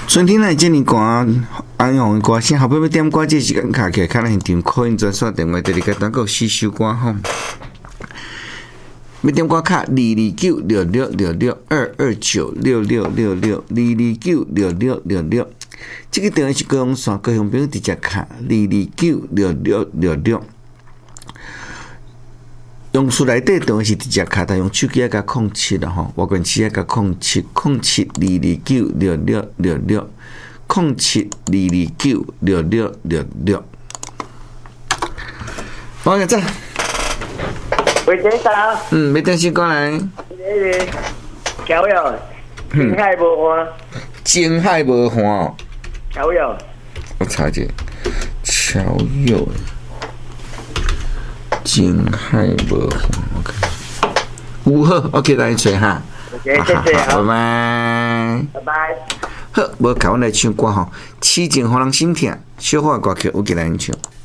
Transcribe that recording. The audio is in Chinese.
春天来这么寒，安阳的歌声，后尾要点歌，这时间卡起来，看咱现场可以专线电话，第二个单个四首歌吼。要点歌卡2296622962296229666，这个电话是高雄线高雄朋友直接卡2296666。用厝内底电话是直接卡，但用手机甲07啦吼，外关机甲0722966607229666。好，个赞。 喂，先生。 要电视过来。 乔友，情海无岸。 情海无岸哦。 乔友。 我查一下，乔友。情海无岸 ，OK。有好 ，OK， 来找哈。 OK， 谢谢， 拜拜。 拜拜。 好，无甲阮来唱歌吼，痴情互人心痛，小可歌曲我给咱唱。